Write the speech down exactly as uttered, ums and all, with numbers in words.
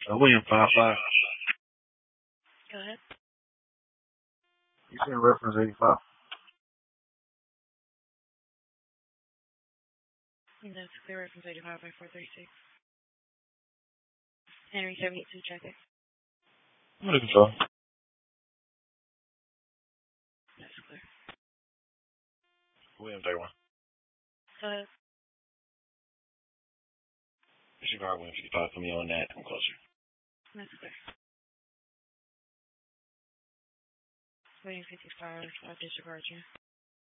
Uh, William five five. Go ahead. You seen reference eighty-five? That's clear reference eighty-five by four thirty-six. Henry seventy-two traffic. I'm under control. That's clear. William thirty-one. Go ahead. Disregard William fifty-five. Put me on that. I'm closer. That's clear. William fifty-five, I'll disregard you.